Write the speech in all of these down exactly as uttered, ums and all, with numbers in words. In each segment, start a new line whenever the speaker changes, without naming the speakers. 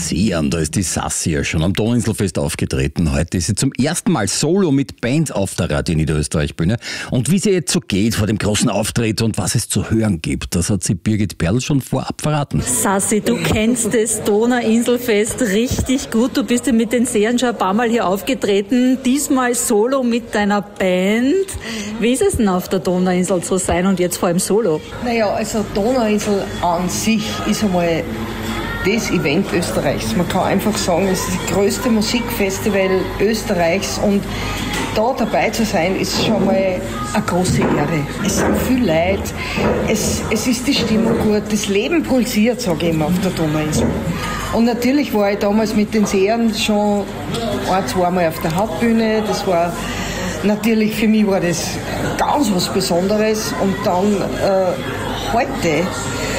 Seean, da ist die Sassi ja schon am Donauinselfest aufgetreten. Heute ist sie zum ersten Mal solo mit Band auf der Radio Niederösterreich-Bühne. Und wie sie jetzt so geht vor dem großen Auftritt und was es zu hören gibt, das hat sie Birgit Perl schon vorab verraten.
Sassi, du kennst das Donauinselfest richtig gut. Du bist ja mit den Seean schon ein paar Mal hier aufgetreten. Diesmal solo mit deiner Band. Wie ist es denn auf der Donauinsel zu sein und jetzt vor allem solo?
Naja, also Donauinsel an sich ist einmal das Event Österreichs. Man kann einfach sagen, es ist das größte Musikfestival Österreichs und da dabei zu sein, ist schon mal eine große Ehre. Es sind viele Leute, es, es ist die Stimmung gut, das Leben pulsiert, sage ich immer, auf der Donauinsel. Und natürlich war ich damals mit den Seean schon ein, zweimal auf der Hauptbühne. Das war natürlich, für mich war das ganz was Besonderes. Und dann äh, heute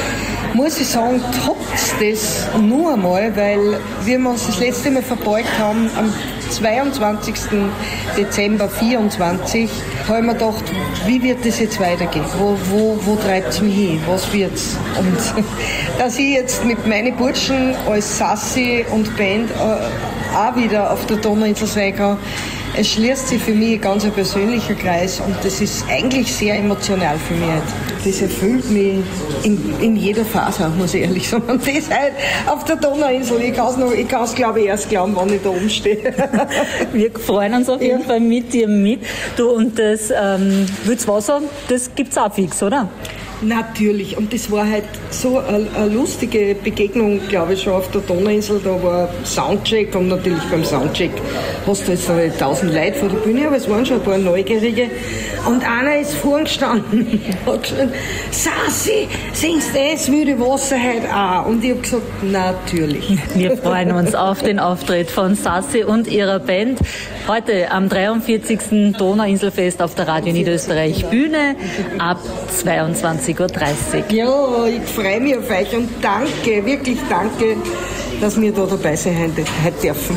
muss ich sagen, toppt das nur einmal, weil wir uns das letzte Mal verbeugt haben, am zweiundzwanzigsten Dezember vierundzwanzig, habe ich mir gedacht, wie wird das jetzt weitergehen? Wo, wo, wo treibt es mich hin? Was wird's? Und dass ich jetzt mit meinen Burschen als Sassi und Band äh, auch wieder auf der Donauinsel sein kann, es schließt sich für mich ein ganz persönlicher Kreis und das ist eigentlich sehr emotional für mich. Das erfüllt mich in, in jeder Phase, muss ich ehrlich sagen. Und das halt auf der Donauinsel, ich kann es noch, ich kann es glaube ich erst glauben, wenn ich da oben stehe.
Wir freuen uns auf jeden ja. Fall mit dir mit. Du, und das ähm, Wildwasser, das gibt es auch fix, oder?
Natürlich, und das war halt so eine, eine lustige Begegnung, glaube ich, schon auf der Donauinsel. Da war Soundcheck und natürlich beim Soundcheck hast du jetzt einmal tausend Leute vor der Bühne, aber es waren schon ein paar Neugierige. Und einer ist vorgestanden und hat gesagt, Sassi, singst du das wilde Wasser heute auch? Und ich habe gesagt, natürlich.
Wir freuen uns auf den Auftritt von Sassi und ihrer Band. Heute am dreiundvierzigsten Donauinselfest auf der Radio Niederösterreich Bühne ab zweiundzwanzig Uhr dreißig.
Ja, ich freue mich auf euch und danke, wirklich danke, dass wir da dabei sein heute, heute dürfen.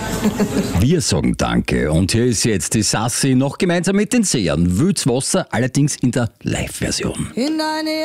Wir sagen danke und hier ist jetzt die Sassi noch gemeinsam mit den Seean. Wildwasser, allerdings in der Live-Version.